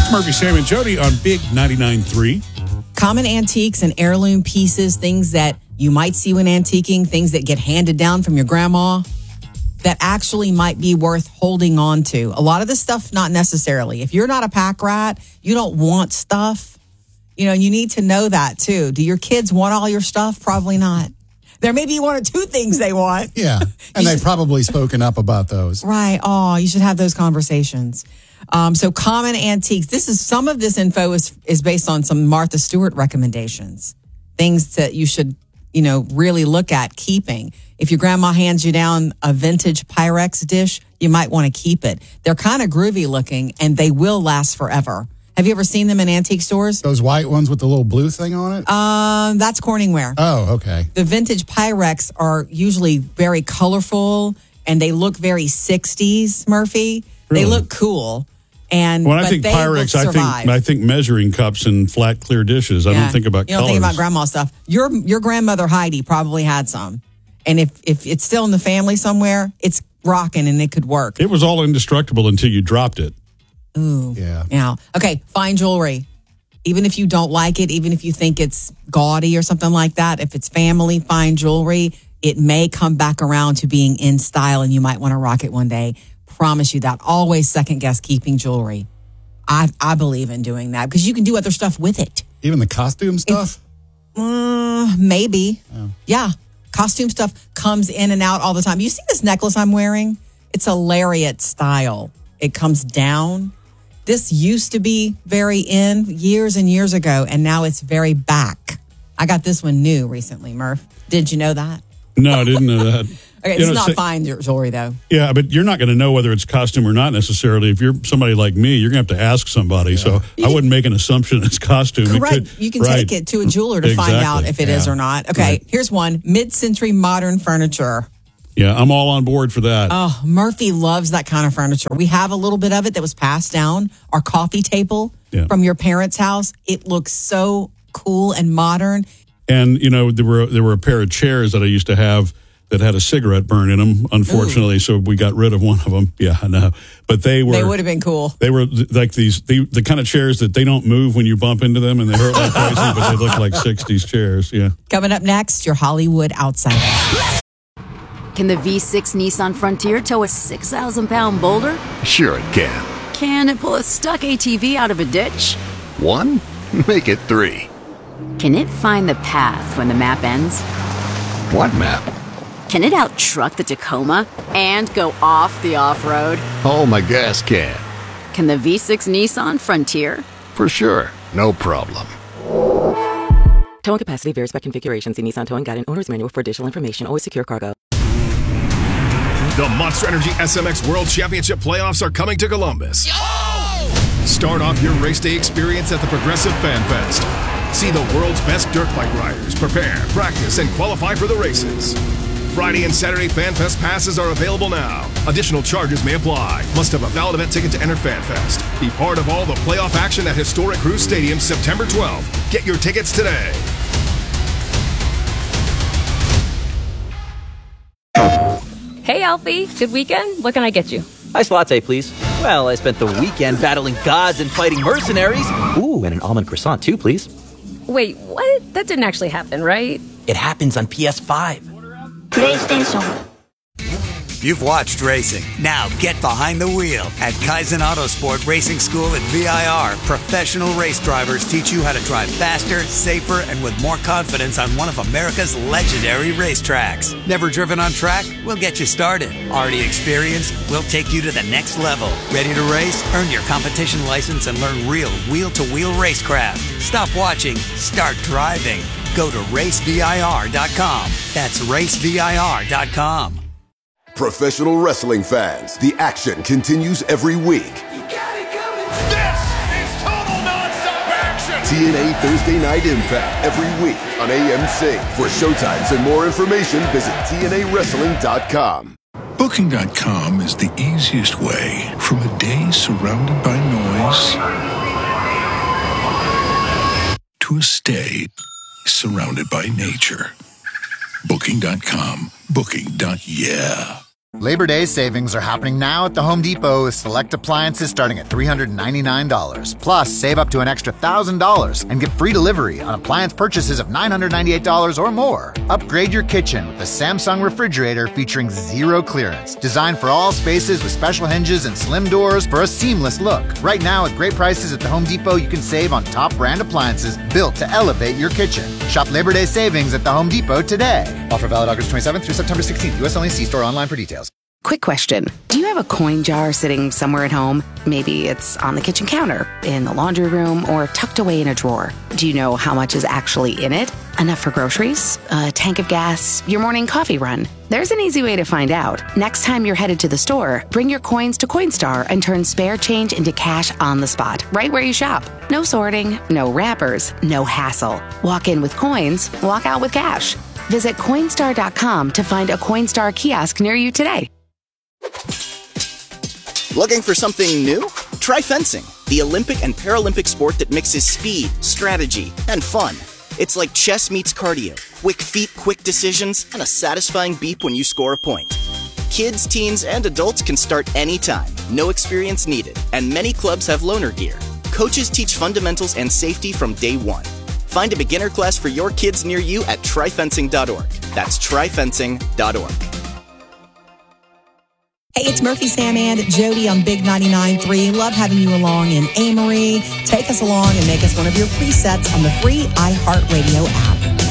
Murphy, Sam, and Jody on Big 99.3. Common antiques and heirloom pieces, things that you might see when antiquing, things that get handed down from your grandma that actually might be worth holding on to. A lot of this stuff, not necessarily. If you're not a pack rat, you don't want stuff. You need to know that too. Do your kids want all your stuff? Probably not. There may be one or two things they want. Yeah, and they've probably spoken up about those. Right. Oh, you should have those conversations. So common antiques. Some of this info is based on some Martha Stewart recommendations. Things that you should, really look at keeping. If your grandma hands you down a vintage Pyrex dish, you might want to keep it. They're kind of groovy looking and they will last forever. Have you ever seen them in antique stores? Those white ones with the little blue thing on it? That's Corningware. Oh, okay. The vintage Pyrex are usually very colorful and they look very 60s, Murphy. Really? They look cool. When I think Pyrex, I think measuring cups and flat, clear dishes. I don't think about colors. You don't think about grandma stuff. Your grandmother Heidi probably had some. And if it's still in the family somewhere, it's rocking and it could work. It was all indestructible until you dropped it. Ooh. Yeah. Okay, fine jewelry. Even if you don't like it, even if you think it's gaudy or something like that, if it's family fine jewelry, it may come back around to being in style and you might want to rock it one day. Promise you that. Always second guess keeping jewelry. I believe in doing that because you can do other stuff with it. Even the costume stuff? Maybe. Oh. Yeah. Costume stuff comes in and out all the time. You see this necklace I'm wearing? It's a lariat style. It comes down. This used to be very in years and years ago, and now it's very back. I got this one new recently, Murph. Did you know that? No, I didn't know that. Okay, it's not fine jewelry, though. Yeah, but you're not going to know whether it's costume or not necessarily. If you're somebody like me, you're going to have to ask somebody. Yeah. So I wouldn't make an assumption it's costume. Correct. You can take it to a jeweler to find out if it is or not. Okay, Here's one. Mid-century modern furniture. Yeah, I'm all on board for that. Oh, Murphy loves that kind of furniture. We have a little bit of it that was passed down. Our coffee table from your parents' house. It looks so cool and modern. And, there were a pair of chairs that I used to have that had a cigarette burn in them, unfortunately. Ooh. So we got rid of one of them. Yeah, I know. But they would have been cool. They were like the kind of chairs that they don't move when you bump into them and they hurt like crazy, but they look like 60s chairs. Yeah. Coming up next, your Hollywood Outsider. Can the V6 Nissan Frontier tow a 6,000-pound boulder? Sure it can. Can it pull a stuck ATV out of a ditch? 1? Make it 3. Can it find the path when the map ends? What map? Can it out-truck the Tacoma and go off the off-road? Oh, my gas can. Can the V6 Nissan Frontier? For sure. No problem. Towing capacity varies by configuration. See Nissan Towing Guide and Owner's Manual for additional information. Always secure cargo. The Monster Energy SMX World Championship playoffs are coming to Columbus. Oh! Start off your race day experience at the Progressive Fan Fest. See the world's best dirt bike riders prepare, practice, and qualify for the races. Friday and Saturday Fan Fest passes are available now. Additional charges may apply. Must have a valid event ticket to enter Fan Fest. Be part of all the playoff action at historic Cruise Stadium September 12th. Get your tickets today. Hey, Alfie. Good weekend? What can I get you? Iced latte, please. Well, I spent the weekend battling gods and fighting mercenaries. Ooh, and an almond croissant, too, please. Wait, what? That didn't actually happen, right? It happens on PS5. PlayStation. You've watched racing. Now get behind the wheel at Kaizen Autosport Racing School at VIR. Professional race drivers teach you how to drive faster, safer, and with more confidence on one of America's legendary racetracks. Never driven on track? We'll get you started. Already experienced? We'll take you to the next level. Ready to race? Earn your competition license and learn real wheel-to-wheel racecraft. Stop watching. Start driving. Go to racevir.com. That's racevir.com. Professional wrestling fans, the action continues every week. This is total non-stop action! TNA Thursday Night Impact every week on AMC. For showtimes and more information, visit TNAWrestling.com. Booking.com is the easiest way from a day surrounded by noise to a stay surrounded by nature. Booking.com. Booking.yeah. Labor Day savings are happening now at the Home Depot with select appliances starting at $399. Plus, save up to an extra $1,000 and get free delivery on appliance purchases of $998 or more. Upgrade your kitchen with a Samsung refrigerator featuring zero clearance. Designed for all spaces with special hinges and slim doors for a seamless look. Right now, at great prices at the Home Depot, you can save on top brand appliances built to elevate your kitchen. Shop Labor Day savings at the Home Depot today. Offer valid August 27th through September 16th. U.S. only. See store online for details. Quick question. Do you have a coin jar sitting somewhere at home? Maybe it's on the kitchen counter, in the laundry room, or tucked away in a drawer. Do you know how much is actually in it? Enough for groceries? A tank of gas? Your morning coffee run? There's an easy way to find out. Next time you're headed to the store, bring your coins to Coinstar and turn spare change into cash on the spot, right where you shop. No sorting, no wrappers, no hassle. Walk in with coins, walk out with cash. Visit Coinstar.com to find a Coinstar kiosk near you today. Looking for something new? Try fencing, the Olympic and Paralympic sport that mixes speed, strategy, and fun. It's like chess meets cardio, quick feet, quick decisions, and a satisfying beep when you score a point. Kids, teens, and adults can start anytime, no experience needed, and many clubs have loaner gear. Coaches teach fundamentals and safety from day one. Find a beginner class for your kids near you at tryfencing.org. That's tryfencing.org. Hey, it's Murphy, Sam, and Jody on Big 99.3. Love having you along in Amory. Take us along and make us one of your presets on the free iHeartRadio app.